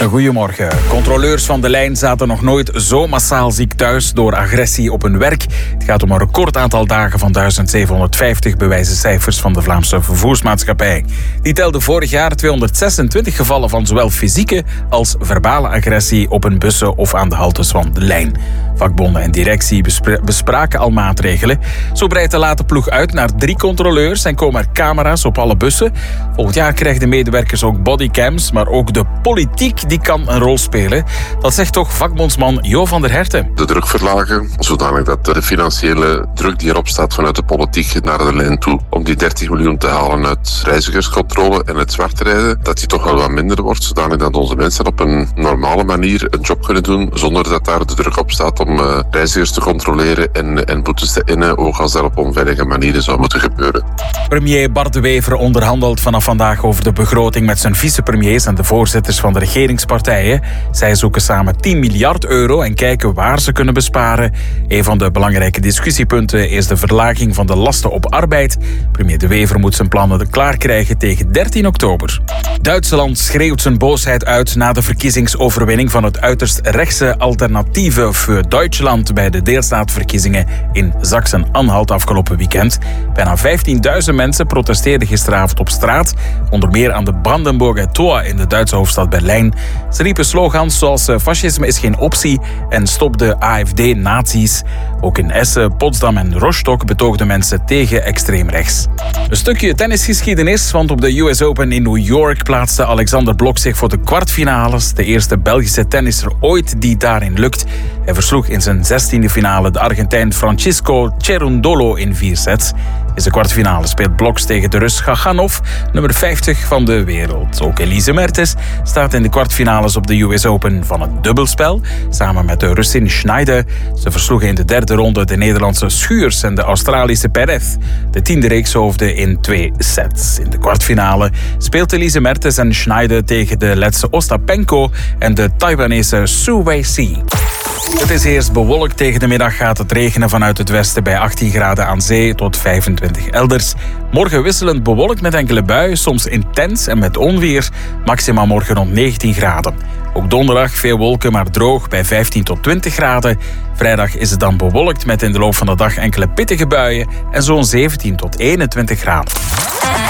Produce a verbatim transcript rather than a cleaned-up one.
Goedemorgen. Controleurs van de lijn zaten nog nooit zo massaal ziek thuis door agressie op hun werk. Het gaat om een recordaantal dagen van duizend zevenhonderdvijftig, bewijzen cijfers van de Vlaamse vervoersmaatschappij. Die telde vorig jaar tweehonderdzesentwintig gevallen van zowel fysieke als verbale agressie op hun bussen of aan de haltes van de lijn. Vakbonden en directie bespra- bespraken al maatregelen. Zo breidt de late ploeg uit naar drie controleurs en komen er camera's op alle bussen. Volgend jaar krijgen de medewerkers ook bodycams, maar ook de politiek die kan een rol spelen. Dat zegt toch vakbondsman Jo van der Herten. De druk verlagen, zodanig dat de financiële druk die erop staat vanuit de politiek naar de lijn toe, om die dertig miljoen te halen uit reizigerscontrole en het zwart rijden, dat die toch wel wat minder wordt, zodanig dat onze mensen op een normale manier een job kunnen doen, zonder dat daar de druk op staat om uh, reizigers te controleren en, en boetes te innen, ook als dat op onveilige manieren zou moeten gebeuren. Premier Bart De Wever onderhandelt vanaf vandaag over de begroting met zijn vicepremiers en de voorzitters van de regeringspartijen. Zij zoeken samen tien miljard euro en kijken waar ze kunnen besparen. Een van de belangrijke discussiepunten is de verlaging van de lasten op arbeid. Premier De Wever moet zijn plannen klaar krijgen tegen dertien oktober. Duitsland schreeuwt zijn boosheid uit na de verkiezingsoverwinning van het uiterst rechtse Alternatieve voor Duitsland bij de deelstaatverkiezingen in Sachsen-Anhalt afgelopen weekend. Bijna vijftienduizend mensen protesteerden gisteravond op straat, onder meer aan de Brandenburger Tor in de Duitse hoofdstad Berlijn. Ze riepen slogans zoals fascisme is geen optie en stop de A F D-nazi's. Ook in Essen, Potsdam en Rostock betoogden mensen tegen extreem rechts. Een stukje tennisgeschiedenis, want op de U S Open in New York plaatste Alexander Blok zich voor de kwartfinales. De eerste Belgische tennisser ooit die daarin lukt. Hij versloeg in zijn zestiende finale de Argentijn Francisco Cerundolo in vier sets. In de kwartfinale speelt Bloks tegen de Rus Gaganov, nummer vijftig van de wereld. Ook Elise Mertens staat in de kwartfinales op de U S Open van het dubbelspel, samen met de Russin Schneider. Ze versloegen in de derde ronde de Nederlandse Schuurs en de Australische Perez. De tiende reekshoofden in twee sets. In de kwartfinale speelt Elise Mertens en Schneider tegen de Letse Ostapenko en de Taiwanese Su Wei-si. Het is eerst bewolkt. Tegen de middag gaat het regenen vanuit het westen bij achttien graden aan zee tot vijfentwintig elders. Morgen wisselend bewolkt met enkele buien, soms intens en met onweer. Maxima morgen rond negentien graden. Ook donderdag veel wolken, maar droog bij vijftien tot twintig graden. Vrijdag is het dan bewolkt met in de loop van de dag enkele pittige buien en zo'n zeventien tot eenentwintig graden.